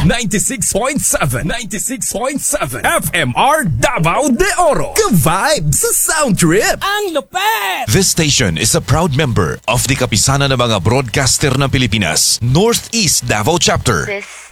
96.7 FMR Davao de Oro. Ka-vibe sa sound trip. Ang lupet! This station is a proud member of the Kapisanan ng mga Broadcaster ng Pilipinas, Northeast Davao Chapter. This